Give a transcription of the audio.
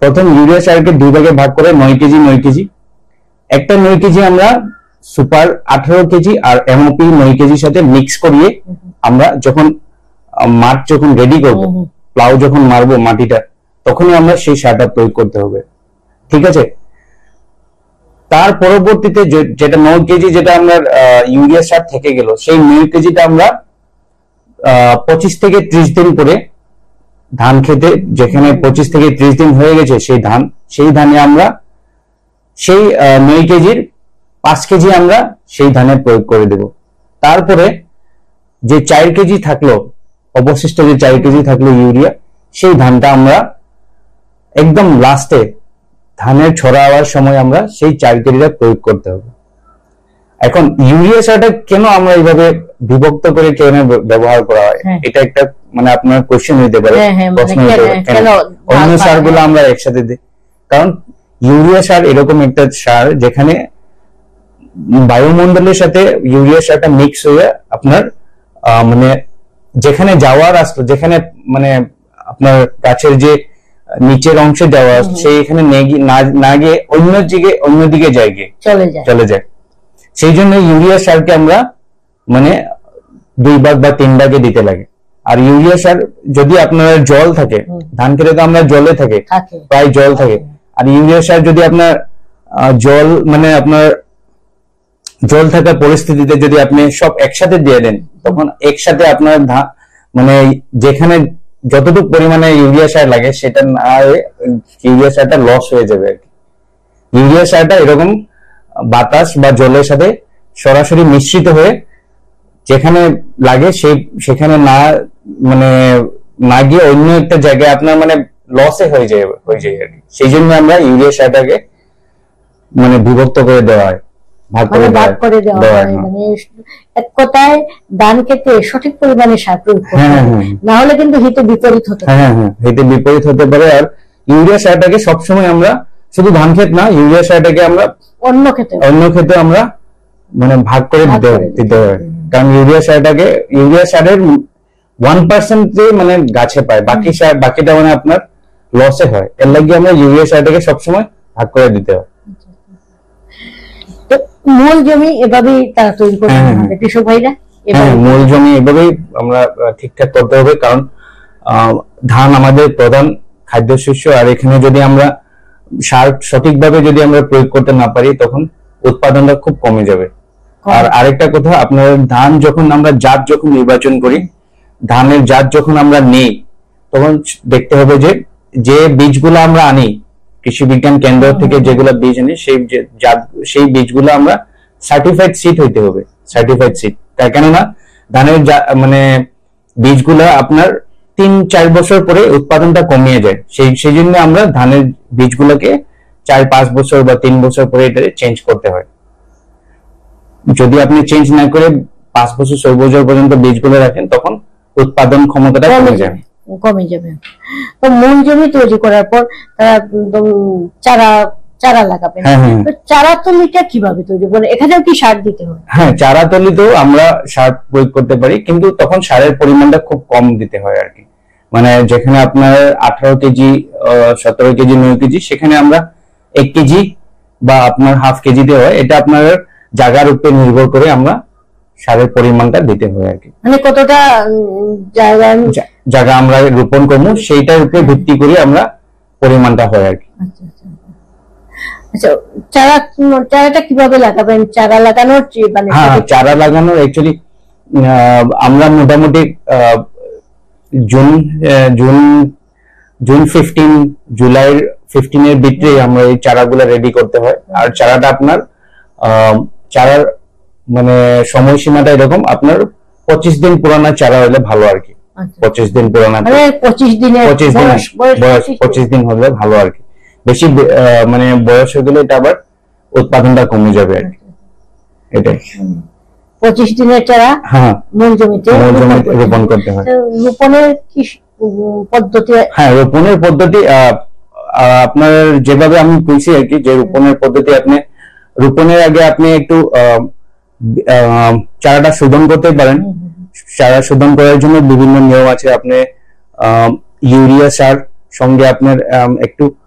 প্রথম ইউরিয়া সারকে 2 ভাগে ভাগ করে 9 কেজি 9 কেজি, একটা 9 কেজি আমরা সুপার 18 কেজি আর এমওপি 9 কেজির সাথে মিক্স করিয়ে আমরা যখন মাঠ যখন রেডি করব, প্লাউ যখন মারবো মাটিটা, তখনই আমরা সেই সারটা প্রয়োগ করতে হবে। ঠিক আছে? তার পরবর্তীতে যেটা 9 কেজি যেটা আমরা ইউরিয়া সার থেকে গেল, সেই 9 কেজিটা আমরা 25 থেকে 30 দিন পরে ধান খেতে, যেখানে 25 থেকে 30 দিন হয়ে গেছে সেই ধানে আমরা সেই 9 কেজির 5 কেজি আমরা সেই ধানে প্রয়োগ করে দেব। তারপরে যে 4 কেজি থাকলো, অবশিষ্ট যে 4 কেজি থাকলো ইউরিয়া, সেই ধানটা আমরা একদম লাস্টে ধানের ছড়া হওয়ার সময় আমরা সেই 4 কেজিটা প্রয়োগ করতে হবে। এখন ইউরিয়া সারটা কেন আমরা এইভাবে বিভক্ত করে কেন ব্যবহার করা হয়, এটা একটা মানে আপনার কোশ্চেন হইতে পারে, প্রশ্ন হইতে পারে, অন্য সারগুলো আমরা একসাথে দিই। কারণ ইউরিয়া সার এরকম একটা সার যেখানে বায়ুমণ্ডলের সাথে ইউরিয়া সারটা মিক্স হয়ে আপনার মানে যেখানে যাওয়ার রাস্তা, যেখানে মানে আপনার গাছের যে নিচের অংশে যাওয়া সেইখানে না গিয়ে অন্যদিকে চলে যায়। সেই জন্য ইউরিয়া সারকে আমরা মানে 2 ভাগ বা 3 ভাগে দিতে লাগে। আর ইউরিয়া সার যদি আপনার জল থাকে, ধান খেতে তো আমরা জলে থাকে, প্রায় জল থাকে, আর ইউরিয়া সার যদি আপনার জল মানে আপনার জল থাকা পরিস্থিতিতে যদি আপনি সব একসাথে দিয়ে দেন, তখন একসাথে আপনার মানে যেখানে যতটুকু পরিমাণে ইউরিয়া সার লাগে সেটা না হয়ে ইউরিয়া সারটা লস হয়ে যাবে আর কি। ইউরিয়া সারটা এরকম বাতাস বা জলের সাথে সরাসরি মিশ্রিত হয়ে যেখানে লাগে সেখানে মানে না গিয়ে অন্য একটা জায়গায় আপনার মানে লসে হয়ে যায় আর কি। সেই জন্য আমরা ইউরিয়া সারটাকে মানে বিভক্ত করে দেওয়া হয়, ভাগ করে দেওয়া হয়। মানে এক কথায় ধান খেতে সঠিক পরিমাণে সার প্রয়োগ করতে হবে, না হলে কিন্তু হিতে বিপরীত হতে পারে। হিতে বিপরীত হতে পারে। আর ইউরিয়া সারটাকে সবসময় আমরা শুধু ধান ক্ষেত না, ইউরিয়া সারটাকে আমরা অন্য ক্ষেতে আমরা মানে ভাগ করে দিতে হয়। কারণ ইউরিয়া সারের 1% মানে গাছে পায়, বাকিটা মানে আপনার লসে হয়। এর লাগে আমরা ইউরিয়া সারটাকে সবসময় ভাগ করে দিতে হয়। মূল জমি এভাবেই তারা তৈরি করতে হবে কৃষক ভাইরা। মূল জমি এভাবেই আমরা ঠিকঠাক করতে হবে, কারণ ধান আমাদের প্রধান খাদ্যশস্য। আর এখানে যদি আমরা সার সঠিকভাবে যদি আমরা প্রয়োগ করতে না পারি, তখন উৎপাদনটা খুব কমে যাবে। আর আরেকটা কথা, আপনার ধান যখন আমরা জাত যখন নির্বাচন করি, ধানের জাত যখন আমরা নেই, তখন দেখতে হবে যে বীজগুলো আমরা আনি কৃষি বিজ্ঞান কেন্দ্র থেকে, যেগুলো বীজ আনি সেই বীজগুলো আমরা সার্টিফাইড সিড হইতে হবে, সার্টিফাইড সিড। তাই কেননা ধানের মানে বীজগুলো আপনার 3-4 বছর পরে উৎপাদনটা কমিয়ে যায়। সেই জন্য আমরা ধানের বীজগুলোকে 4-5 বছর বা 3 বছর পরে এটা চেঞ্জ করতে হয়। যদি আপনি চেঞ্জ না করে 5 বছর 6 বছর পর্যন্ত বীজগুলো রাখেন, তখন উৎপাদন ক্ষমতাটা কমে যাবে। তো মূল জমি তৈরি করার পর তারা চারা লাগাবেন। চারাতলিটা কিভাবে তৈরি করেন? এখানেও কি সার দিতে হবে? চারাতলিতেও আমরা সার প্রয়োগ করতে পারি, কিন্তু তখন সারের পরিমাণটা খুব কম দিতে হয় আর কি। মানে যেখানে আপনার 18 কেজি 17 কেজি 9 কেজি, সেখানে আমরা 1 কেজি বা আপনার হাফ কেজি দিয়ে হয়। এটা আপনার জায়গার উপরে নির্ভর করে আমরা সারের পরিমাণটা দিতে হয় আর কি। মানে কতটা জায়গা আমরা রোপণ করবো সেইটার উপরে ভিত্তি করে আমরা পরিমাণটা হয় আর কি। আচ্ছা, চারাটা কিভাবে লাগাবেন? চারা লাগানোর মানে চারা লাগানোর অ্যাকচুয়ালি আমরা মোটামুটি জুন 15 জুলাইয়ের 15 ভিতরে আমরা এই চারাগুলো রেডি করতে হয়। আর চারাটা আপনার চারার মানে সময়সীমাটা এরকম, আপনার 25 দিন পুরানা চারা হলে ভালো আর কি। 25 দিন পুরানা, 25 দিন হলে ভালো আর কি। বেশি মানে বয়স হয়ে গেলে এটা আবার উৎপাদনটা কমে যাবে আর কি। এটাই 25 দিনের চারা মূল জমিতে রোপণ করতে হয়। রোপণের কি পদ্ধতি? রোপণের পদ্ধতি আপনার যেভাবে আমি বলছি আর কি, যে রোপণের পদ্ধতি, আপনি রোপণের আগে আপনি একটু চারাটা শোধন করতে পারেন। চারা শোধন করার জন্য বিভিন্ন নিয়ম আছে। আপনি ইউরিয়া সার সঙ্গে আপনার একটু